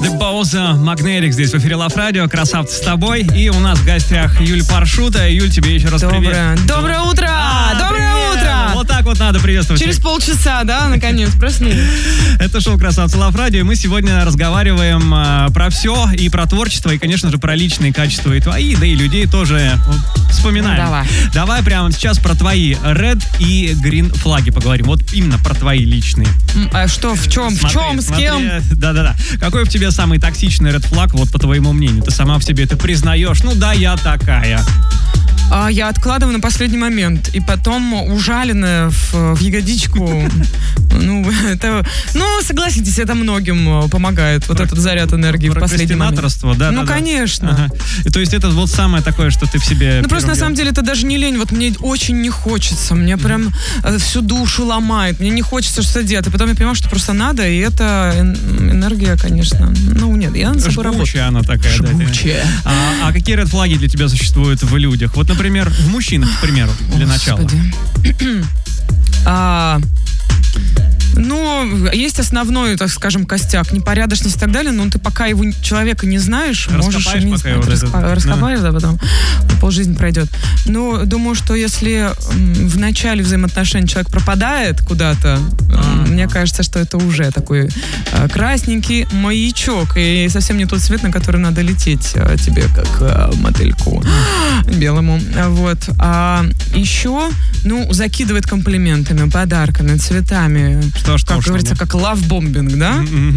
The Bose Magnetic здесь в эфире Love Radio. Красавцы с тобой. И у нас в гостях Юль Паршута. Юль, тебе еще раз привет. Доброе утро! Доброе утро! Вот так вот надо приветствовать. Через полчаса, да, наконец, проснулись. Это шоу «Красавцы Love Radio», и мы сегодня разговариваем про все, и про творчество, и, конечно же, про личные качества и твои, да и людей тоже вспоминаем. Давай прямо сейчас про твои Red и Green флаги поговорим. Вот именно про твои личные. А что, в чем, с кем? Да-да-да. Какой в тебе самый токсичный Red флаг, вот по твоему мнению? Ты сама в себе это признаешь? Ну да, я такая. Я откладываю на последний момент, и потом ужаленная в ягодичку. Согласитесь, это многим помогает, вот этот заряд энергии в последний момент. Прокрастинаторство, да? Ну, конечно. Ага. И то есть это вот самое такое, что ты в себе... Ну, просто на самом деле это даже не лень, вот мне очень не хочется, мне прям всю душу ломает, мне не хочется что-то делать, и потом я понимаю, что просто надо, и это энергия, конечно. Ну, нет, я над собой работаю. Жгучая она такая, жгучая. Да. А какие Red флаги для тебя существуют в людях? Вот, например, в мужчинах, к примеру, для начала. Есть основной, так скажем, костяк, непорядочность и так далее, но ты пока его человека не знаешь, можешь не знать. Раскопаешь, да, потом полжизни пройдет. Но думаю, что если в начале взаимоотношений человек пропадает куда-то, мне кажется, что это уже такой красненький маячок, и совсем не тот цвет, на который надо лететь тебе, как мотыльку белому. Вот. А еще, закидывает комплиментами, подарками, цветами. Как говорится, как лавбомбинг, да?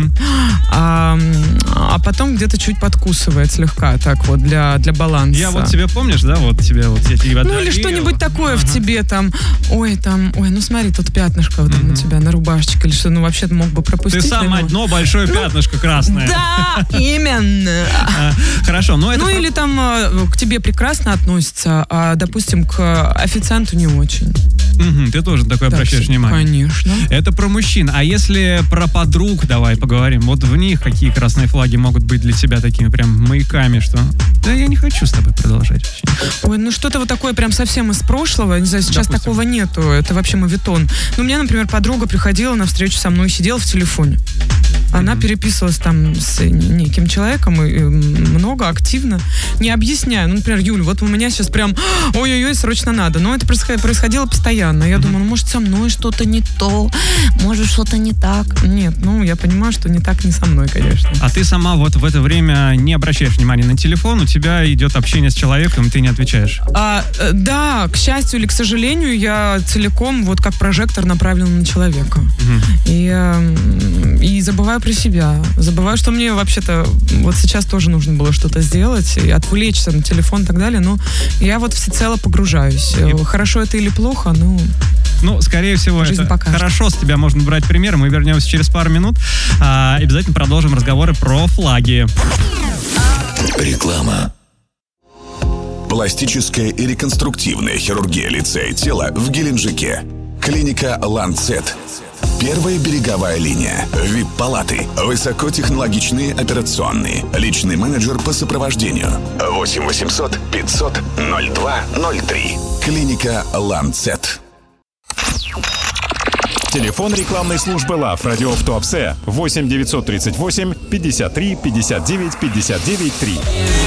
А потом где-то чуть подкусывает слегка, так вот, для баланса. Я вот тебе, помнишь, да, вот тебе вот я тебе или что-нибудь такое в тебе там, смотри, тут пятнышко вот там у тебя на рубашечке, или что, вообще ты мог бы пропустить. Ты сам одно большое пятнышко красное. Да, именно. Хорошо, это... или там к тебе прекрасно относятся, а, допустим, к официанту не очень. Ты тоже такое обращаешь внимание? Конечно. Это про мужчин. А если про подруг давай поговорим. Вот в них какие красные флаги могут быть для тебя такими прям маяками, что да я не хочу с тобой продолжать. Что-то вот такое прям совсем из прошлого. Не знаю, сейчас такого нету. Это вообще моветон. У меня, например, подруга приходила на встречу со мной, сидела в телефоне. Она переписывалась там с неким человеком и много, активно, не объясняя. Например, Юль, вот у меня сейчас прям ой-ой-ой, срочно надо. Но это происходило постоянно. Я думаю, может, со мной что-то не то, может, что-то не так. Нет, я понимаю, что не так не со мной, конечно. А ты сама вот в это время не обращаешь внимания на телефон, у тебя идет общение с человеком, ты не отвечаешь? Да, к счастью или к сожалению, я целиком вот как прожектор направлена на человека. И забываю про себя. Забываю, что мне вообще-то вот сейчас тоже нужно было что-то сделать, и отвлечься на телефон и так далее, но я вот всецело погружаюсь. Хорошо это или плохо, скорее всего, это покажет. Хорошо, с тебя можно брать пример. Мы вернемся через пару минут. Обязательно продолжим разговоры про флаги. Реклама. Пластическая и реконструктивная хирургия лица и тела в Геленджике. Клиника «Ланцет». Первая береговая линия. ВИП-палаты. Высокотехнологичные операционные. Личный менеджер по сопровождению. 8 800 500 0203. Клиника «Ланцет». Телефон рекламной службы Love Radio в Туапсе 8 938 53 59 59 3.